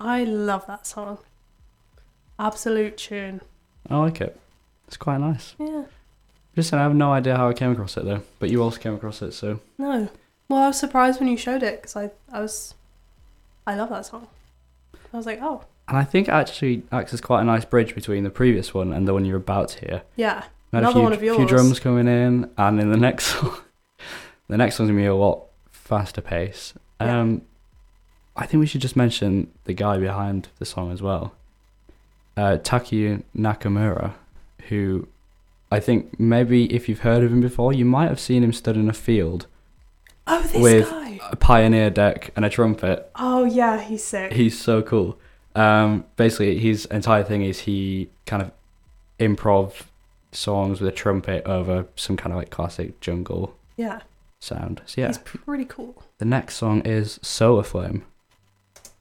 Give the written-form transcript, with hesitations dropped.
I love that song. Absolute tune. I like it. It's quite nice. Yeah. Just I have no idea how I came across it though, but you also came across it, so. No. Well, I was surprised when you showed it because I love that song. I was like, oh. And I think it actually acts as quite a nice bridge between the previous one and the one you're about to hear. Yeah. We had Another one of yours. few drums coming in, and in the next song, the next one's gonna be a lot faster pace. Yeah. I think we should just mention the guy behind the song as well, Taki Nakamura, who I think maybe if you've heard of him before, you might have seen him stood in a field. Oh, this with guy. A Pioneer deck and a trumpet. Oh yeah, he's sick. He's so cool. Basically, his entire thing is he kind of improv songs with a trumpet over some kind of like classic jungle Yeah. sound. So yeah, He's pretty cool. the next song is Solar Flame.